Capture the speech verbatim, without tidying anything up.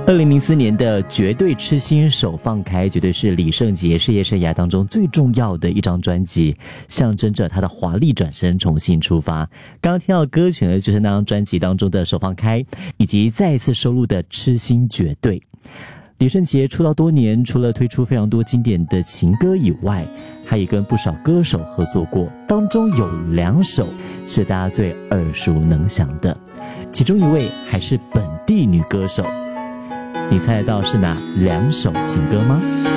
二零零四年的《绝对痴心手放开》绝对是李圣杰事业生涯当中最重要的一张专辑，象征着他的华丽转身，重新出发。刚刚听到的歌曲呢，就是那张专辑当中的《手放开》，以及再一次收录的《痴心绝对》。李圣杰出道多年，除了推出非常多经典的情歌以外，他也跟不少歌手合作过，当中有两首是大家最耳熟能详的，其中一位还是本地女歌手。你猜得到是哪两首情歌吗？